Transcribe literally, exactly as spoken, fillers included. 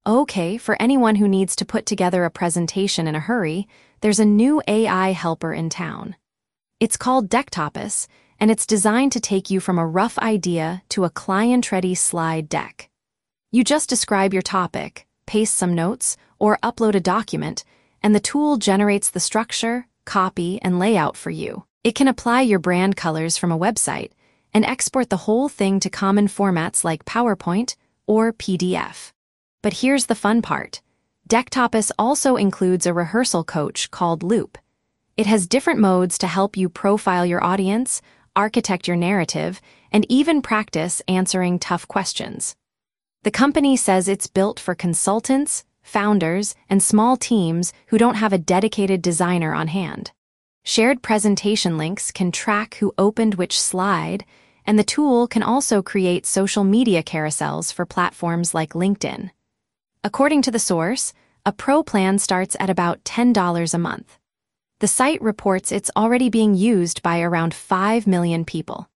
Okay, for anyone who needs to put together a presentation in a hurry, there's a new A I helper in town. It's called Decktopus, and it's designed to take you from a rough idea to a client-ready slide deck. You just describe your topic, paste some notes, or upload a document, and the tool generates the structure, copy, and layout for you. It can apply your brand colors from a website and export the whole thing to common formats like PowerPoint or P D F. But here's the fun part. Decktopus also includes a rehearsal coach called Loop. It has different modes to help you profile your audience, architect your narrative, and even practice answering tough questions. The company says it's built for consultants, founders, and small teams who don't have a dedicated designer on hand. Shared presentation links can track who opened which slide, and the tool can also create social media carousels for platforms like LinkedIn. According to the source, a pro plan starts at about ten dollars a month. The site reports it's already being used by around five million people.